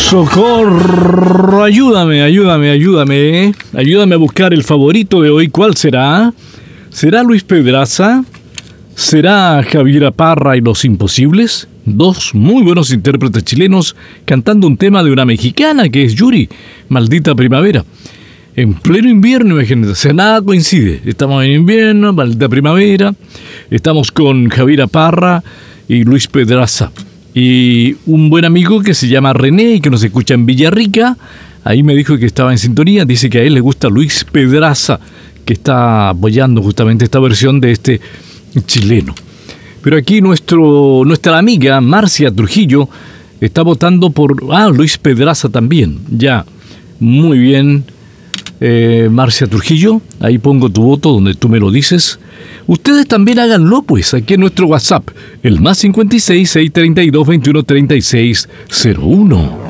Socorro, ayúdame a buscar el favorito de hoy. ¿Cuál será? ¿Será Luis Pedraza? ¿Será Javiera Parra y Los Imposibles? Dos muy buenos intérpretes chilenos cantando un tema de una mexicana que es Yuri, Maldita Primavera. En pleno invierno, imagínate, o sea, nada coincide. Estamos en invierno, Maldita Primavera, estamos con Javiera Parra y Luis Pedraza. Y un buen amigo que se llama René y que nos escucha en Villarrica, ahí me dijo que estaba en sintonía, dice que a él le gusta Luis Pedraza, que está apoyando justamente esta versión de este chileno. Pero aquí nuestra amiga Marcia Trujillo está votando por Luis Pedraza también. Ya, muy bien, Marcia Trujillo, ahí pongo tu voto donde tú me lo dices. Ustedes también háganlo, pues, aquí en nuestro WhatsApp, el +56 632 21 36 01.